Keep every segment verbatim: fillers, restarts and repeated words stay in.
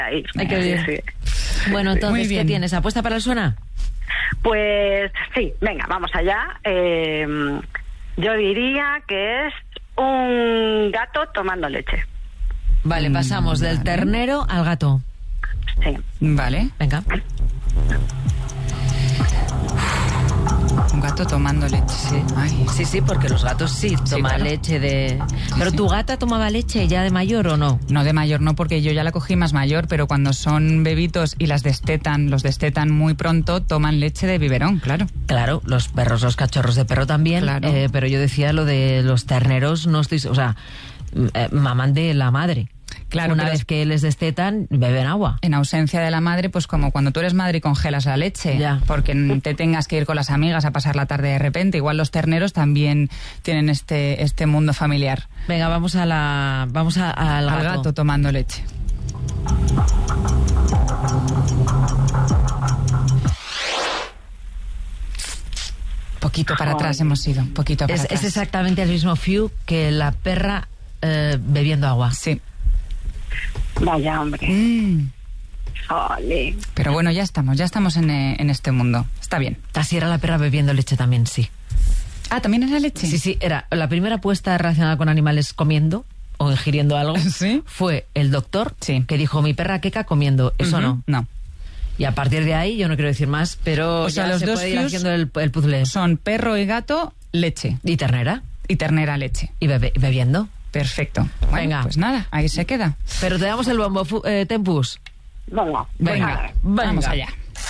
ahí. Hay que sí, ver. sí. Bueno, entonces, ¿qué tienes? ¿Apuesta para el suena? Pues sí, venga, vamos allá. Eh, yo diría que es un gato tomando leche. Vale, pasamos Mm, del vale. ternero al gato. Sí. Vale. Venga. Un gato tomando leche. Sí. Ay. Sí, sí, porque los gatos sí toman claro. leche de... ¿Pero sí. tu gata tomaba leche ya de mayor o no? No de mayor, no, porque yo ya la cogí más mayor, pero cuando son bebitos y las destetan, los destetan muy pronto, toman leche de biberón, claro. Claro, los perros, los cachorros de perro también, Claro. eh, pero yo decía lo de los terneros, no estoy... O sea, eh, maman de la madre. Claro, Una pero vez es- que les destetan, beben agua. En ausencia de la madre, pues como cuando tú eres madre y congelas la leche, Ya. porque te tengas que ir con las amigas a pasar la tarde de repente, igual los terneros también tienen este, este mundo familiar. Venga, vamos a la... Vamos a- al Al gato. gato tomando leche. Poquito para Joder. atrás hemos ido, poquito para Es, atrás. es exactamente el mismo few que la perra eh, bebiendo agua. Sí. Vaya, hombre. Mm. Ole. Pero bueno, ya estamos, ya estamos en, eh, en este mundo. Está bien. Así era la perra bebiendo leche también, sí. Ah, ¿también es la leche? Sí, sí, era la primera apuesta relacionada con animales comiendo o ingiriendo algo. ¿Sí? Fue el doctor Sí. que dijo, mi perra queca comiendo. Eso Ujú. no. No. Y a partir de ahí, yo no quiero decir más, pero O sea, ya los se dos puede ir fews haciendo el, el puzzle. Son perro y gato, leche. Y ternera. Y ternera, leche. Y bebe- bebiendo. Perfecto. Bueno, Venga. pues nada, ahí se queda. Pero te damos el bombo, fu- eh, Tempus. Venga, Venga, venga. venga. Vamos allá.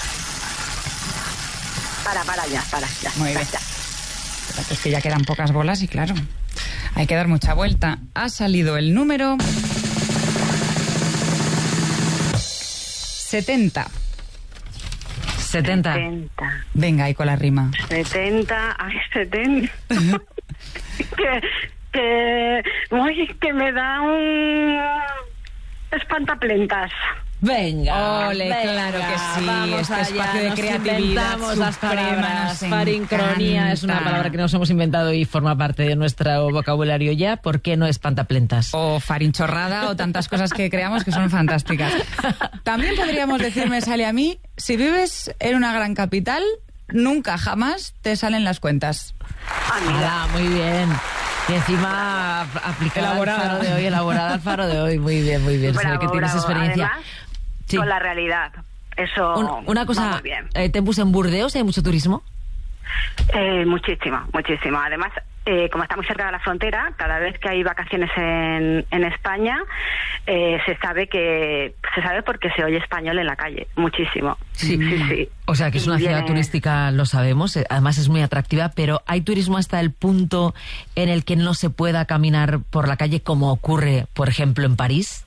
Para, para, ya, para, ya. Muy bien. ya. Espérate, es que ya quedan pocas bolas y claro, hay que dar mucha vuelta. Ha salido el número setenta. setenta. setenta. Venga, ahí con la rima. setenta, ay, setenta. que, que, uy, que me da un espantaplentas. Venga, Ole, venga, claro que sí, vamos este allá, espacio de nos creatividad inventamos las suprema palabras. nos Farincronía es una encanta. palabra que nos hemos inventado y forma parte de nuestro vocabulario ya. ¿Por qué no espantaplentas? O farinchorrada o tantas cosas que creamos que son fantásticas. También podríamos decir, me sale a mí, si vives en una gran capital, nunca jamás te salen las cuentas. Ah, mira. Ah, muy bien. Y encima ap- aplicada Elaborada. al faro de hoy, elaborada al faro de hoy. Muy bien, muy bien. Se ve Bravo, que tienes bravo. experiencia. Además, Sí. con la realidad. Eso Un- una va cosa, muy bien. eh, Tempus, en Burdeos hay mucho turismo. Eh, muchísimo, muchísimo. Además, eh, como está muy cerca de la frontera, cada vez que hay vacaciones en, en España, eh, se sabe que se sabe porque se oye español en la calle, muchísimo. Sí. sí, sí. O sea, que es una ciudad Viene- turística, lo sabemos, eh, además es muy atractiva, pero ¿hay turismo hasta el punto en el que no se pueda caminar por la calle como ocurre, por ejemplo, en París?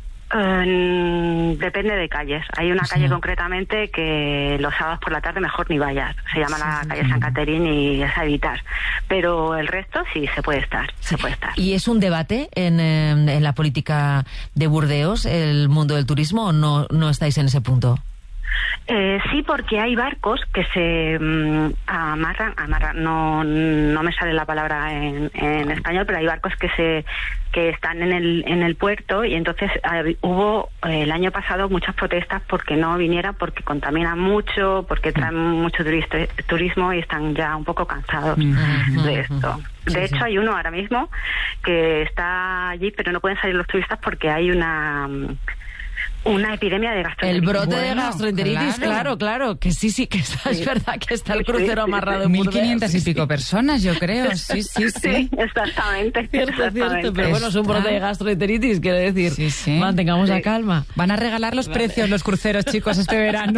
Eh, depende de calles. Hay una O sea- calle concretamente que los sábados por la tarde mejor ni vayas. Se llama la calle San Caterín y es a evitar. Pero el resto sí se puede estar, se puede estar. ¿Y es un debate en, eh, en la política de Burdeos, el mundo del turismo, o no, no estáis en ese punto? Eh, sí, porque hay barcos que se mm, amarran, amarran, no, no me sale la palabra en, en español, pero hay barcos que se que están en el en el puerto y entonces eh, hubo eh, el año pasado muchas protestas porque no viniera, porque contaminan mucho, porque traen mucho turista, turismo y están ya un poco cansados Ujú, de esto. Sí, De sí. hecho, hay uno ahora mismo que está allí, pero no pueden salir los turistas porque hay una mm, una epidemia de El gastroenteritis. brote de Bueno, gastroenteritis, claro. claro, claro, que sí, sí, que está, es verdad que está el Sí, sí, crucero sí, amarrado sí. en Mil Burdeos. quinientas y Sí, sí. pico personas, yo creo. Sí, sí, sí. Sí, exactamente. Cierto, cierto, exactamente. pero bueno, es un brote de gastroenteritis, quiero decir. Sí, sí. Mantengamos la Sí. calma. Van a regalar los precios los cruceros, chicos, este verano.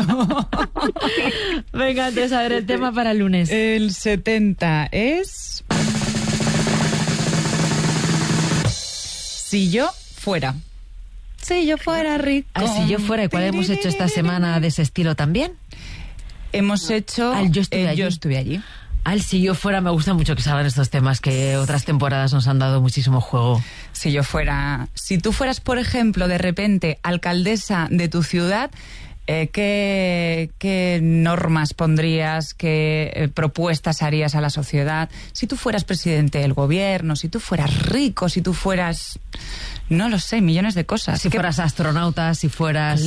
Venga, entonces, a ver, el tema para el lunes. El setenta es... Si yo fuera. Si yo fuera rico. Ah, si yo fuera, ¿y cuál hemos hecho esta semana de ese estilo también? Hemos hecho... Ah, el Yo estuve el allí. Yo estuve allí. Al si yo fuera, me gusta mucho que salgan estos temas que otras temporadas nos han dado muchísimo juego. Si yo fuera... Si tú fueras, por ejemplo, de repente, alcaldesa de tu ciudad... Eh, ¿qué, ¿Qué normas pondrías, qué eh, propuestas harías a la sociedad? Si tú fueras presidente del gobierno, si tú fueras rico, si tú fueras No lo sé, millones de cosas. Si ¿Qué- fueras astronauta, si fueras